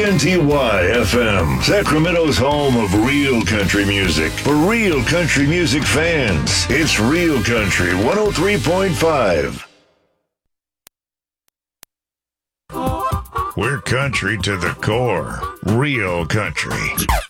KNTY FM, Sacramento's home of real country music. For real country music fans, it's Real Country 103.5. We're country to the core. Real country.